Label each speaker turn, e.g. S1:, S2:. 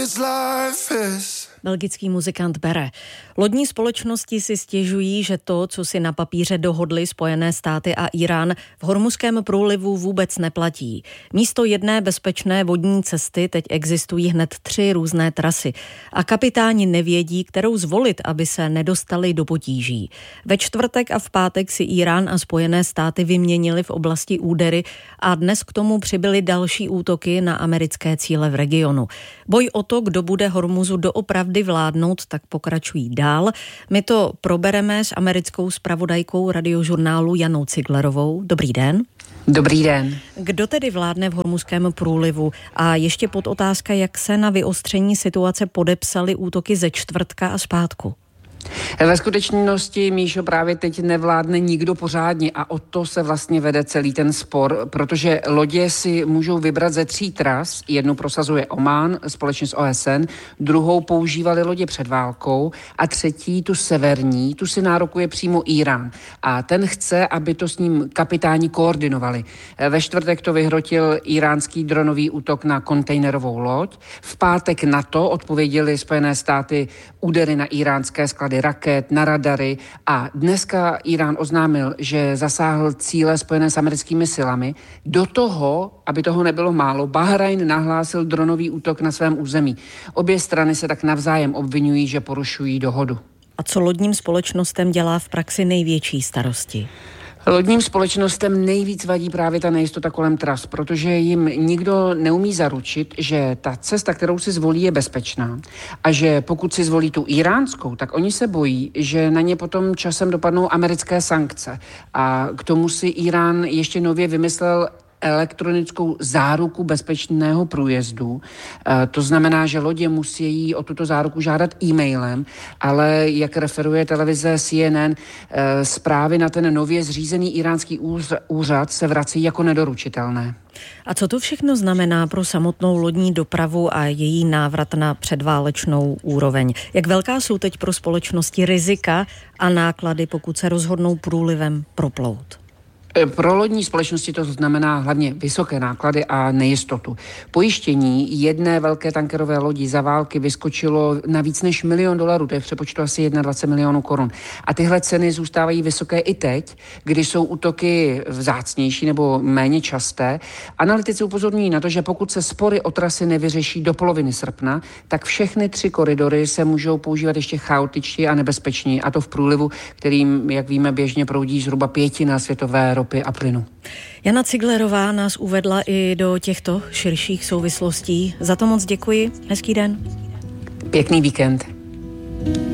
S1: Belgický muzikant Bere. Lodní společnosti si stěžují, že to, co si na papíře dohodly Spojené státy a Irán, v Hormuzském průlivu vůbec neplatí. Místo jedné bezpečné vodní cesty teď existují hned 3 různé trasy a kapitáni nevědí, kterou zvolit, aby se nedostali do potíží. Ve čtvrtek a v pátek si Irán a Spojené státy vyměnili v oblasti údery a dnes k tomu přibyly další útoky na americké cíle v regionu. Boj o to, kdo bude Hormuzu doopravdy vládnout, tak pokračují dál. My to probereme s americkou zpravodajkou Radiožurnálu Janou Ciglerovou. Dobrý den.
S2: Dobrý den.
S1: Kdo tedy vládne v Hormuzském průlivu? A ještě podotázka, jak se na vyostření situace podepsaly útoky ze čtvrtka a zpátku?
S2: Ve skutečnosti, Míšo, právě teď nevládne nikdo pořádně a o to se vlastně vede celý ten spor, protože lodě si můžou vybrat ze 3 tras. Jednu prosazuje Omán společně s OSN, druhou používali lodě před válkou a třetí, tu severní, tu si nárokuje přímo Irán. A ten chce, aby to s ním kapitáni koordinovali. Ve čtvrtek to vyhrotil iránský dronový útok na kontejnerovou loď. V pátek na to odpověděly Spojené státy údery na iránské sklady raket, na radary a dneska Irán oznámil, že zasáhl cíle spojené s americkými silami. Do toho, aby toho nebylo málo, Bahrajn nahlásil dronový útok na svém území. Obě strany se tak navzájem obvinují, že porušují dohodu.
S1: A co lodním společnostem dělá v praxi největší starosti?
S2: Lodním společnostem nejvíc vadí právě ta nejistota kolem tras, protože jim nikdo neumí zaručit, že ta cesta, kterou si zvolí, je bezpečná a že pokud si zvolí tu iránskou, tak oni se bojí, že na ně potom časem dopadnou americké sankce. A k tomu si Irán ještě nově vymyslel elektronickou záruku bezpečného průjezdu. To znamená, že lodě musí o tuto záruku žádat e-mailem, ale jak referuje televize CNN, zprávy na ten nově zřízený iránský úřad se vrací jako nedoručitelné.
S1: A co to všechno znamená pro samotnou lodní dopravu a její návrat na předválečnou úroveň? Jak velká jsou teď pro společnosti rizika a náklady, pokud se rozhodnou průlivem proplout?
S2: Pro lodní společnosti to znamená hlavně vysoké náklady a nejistotu. Pojištění jedné velké tankerové lodi za války vyskočilo na víc než $1 milion, to je v přepočtu asi 21 milionů korun. A tyhle ceny zůstávají vysoké i teď, když jsou útoky vzácnější nebo méně časté. Analytici upozorňují na to, že pokud se spory o trasy nevyřeší do poloviny srpna, tak všechny 3 koridory se můžou používat ještě chaotičtěji a nebezpečněji, a to v průlivu, kterým, jak víme, běžně proudí zhruba 1/5 světové ropy a plynu.
S1: Jana Ciglerová nás uvedla i do těchto širších souvislostí. Za to moc děkuji. Hezký den.
S2: Pěkný víkend.